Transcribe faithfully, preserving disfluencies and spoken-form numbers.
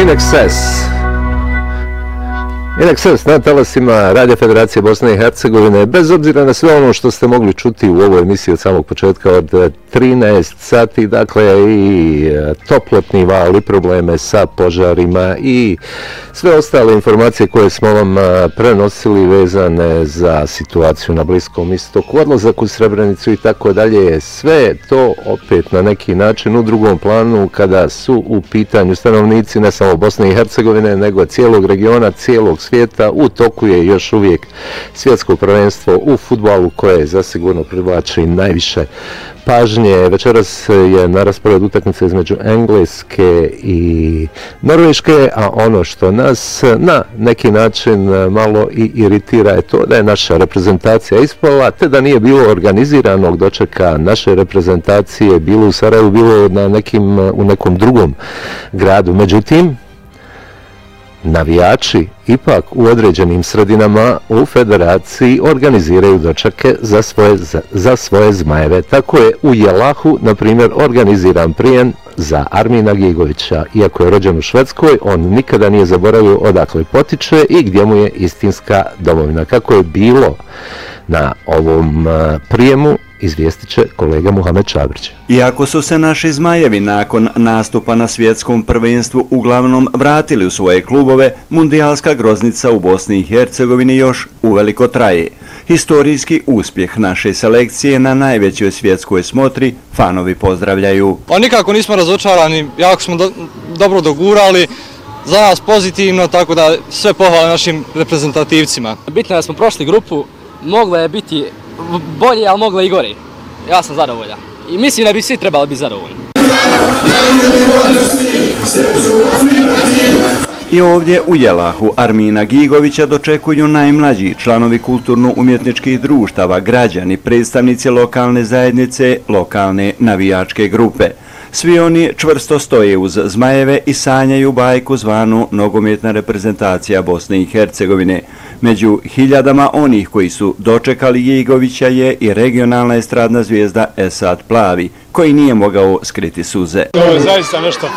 In Excess. In Excess na talasima Radio Federacije Bosne i Hercegovine, bez obzira na sve ono što ste mogli čuti u ovoj emisiji od samog početka od trinaest sati, dakle i toplotni val i probleme sa požarima i sve ostale informacije koje smo vam prenosili vezane za situaciju na Bliskom istoku, odlazak u Srebrenicu i tako dalje, sve to opet na neki način u drugom planu kada su u pitanju stanovnici ne samo Bosne i Hercegovine, nego cijelog regiona, cijelog svijeta. U toku je još uvijek svjetsko prvenstvo u fudbalu koje zasigurno privlači najviše pažnje. Večeras je na rasporedu utakmica između Engleske i Norveške, a ono što nas na neki način malo i iritira je to da je naša reprezentacija ispala, te da nije bilo organiziranog dočeka naše reprezentacije, bilo u Sarajevu, bilo na nekim, u nekom drugom gradu. Međutim, navijači ipak u određenim sredinama u federaciji organiziraju dočeke za svoje, za, za svoje zmajeve. Tako je u Jelahu, na primjer, organiziran prijem za Armina Gigovića. Iako je rođen u Švedskoj, on nikada nije zaboravio odakle potiče i gdje mu je istinska domovina. Kako je bilo na ovom prijemu, izvijestit će kolega Muhamed Čabrić. Iako su se naši zmajevi nakon nastupa na svjetskom prvenstvu uglavnom vratili u svoje klubove, mundijalska groznica u Bosni i Hercegovini još uveliko traje. Historijski uspjeh naše selekcije na najvećoj svjetskoj smotri fanovi pozdravljaju. Pa nikako nismo razočarani, jako smo do, dobro dogurali, za nas pozitivno, tako da sve pohvale našim reprezentativcima. Bitno je da smo prošli grupu, moglo je biti bolje, ali moglo i gore. Ja sam zadovoljan. I mislim da bi svi trebali biti zadovoljni. I ovdje u Jelahu Armina Gigovića dočekuju najmlađi članovi kulturno-umjetničkih društava, građani, predstavnici lokalne zajednice, lokalne navijačke grupe. Svi oni čvrsto stoje uz zmajeve i sanjaju bajku zvanu nogometna reprezentacija Bosne i Hercegovine. Među hiljadama onih koji su dočekali Gigovića je i regionalna estradna zvijezda Esad Plavi, koji nije mogao skriti suze. To je zaista nešto